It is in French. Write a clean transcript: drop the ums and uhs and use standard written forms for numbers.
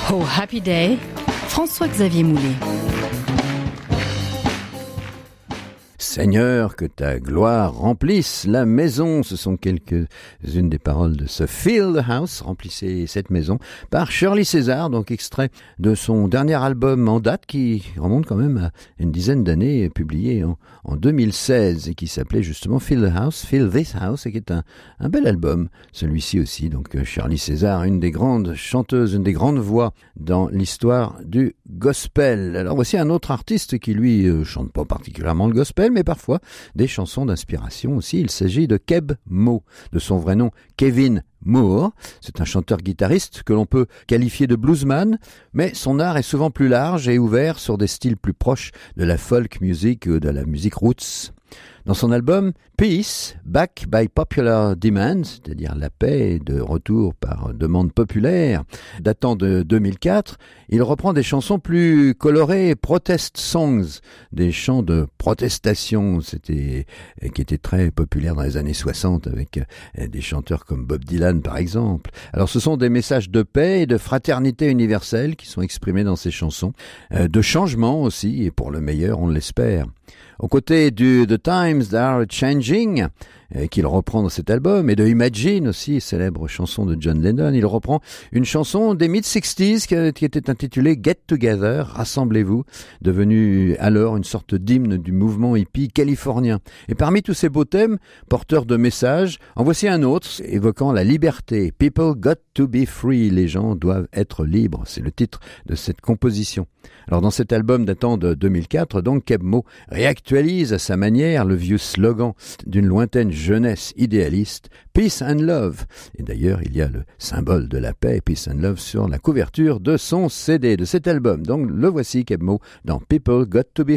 Oh Happy Day, François-Xavier Moulet. Seigneur, que ta gloire remplisse la maison. Ce sont quelques-unes des paroles de ce Fill the House, remplissez cette maison, par Shirley César, donc extrait de son dernier album en date qui remonte quand même à une dizaine d'années, publié en 2016 et qui s'appelait justement Fill the House, Fill This House, et qui est un bel album, celui-ci aussi. Donc Shirley César, une des grandes chanteuses, une des grandes voix dans l'histoire du gospel. Alors voici un autre artiste qui lui chante pas particulièrement le gospel, mais parfois des chansons d'inspiration aussi. Il s'agit de Keb Mo, de son vrai nom Kevin Moore. C'est un chanteur-guitariste que l'on peut qualifier de bluesman, mais son art est souvent plus large et ouvert sur des styles plus proches de la folk music ou de la musique roots. Dans son album Peace, Back by Popular Demand, c'est-à-dire la paix de retour par demande populaire, datant de 2004, il reprend des chansons plus colorées, protest songs, des chants de protestation, qui étaient très populaires dans les années 60 avec des chanteurs comme Bob Dylan par exemple. Alors ce sont des messages de paix et de fraternité universelle qui sont exprimés dans ces chansons, de changement aussi, et pour le meilleur on l'espère. Aux côtés du The Times That Are Changing, qu'il reprend dans cet album, et de Imagine aussi, célèbre chanson de John Lennon, il reprend une chanson des mid-60s qui était intitulée Get Together, Rassemblez-vous, devenue alors une sorte d'hymne du mouvement hippie californien. Et parmi tous ces beaux thèmes, porteurs de messages, en voici un autre, évoquant la liberté. People got to be free, les gens doivent être libres, c'est le titre de cette composition. Alors dans cet album datant de 2004, donc Keb Mo réactualise à sa manière le vieux slogan d'une lointaine jeunesse idéaliste, Peace and Love. Et d'ailleurs, il y a le symbole de la paix, Peace and Love, sur la couverture de son CD, de cet album. Donc le voici, Keb Mo, dans People Got to Be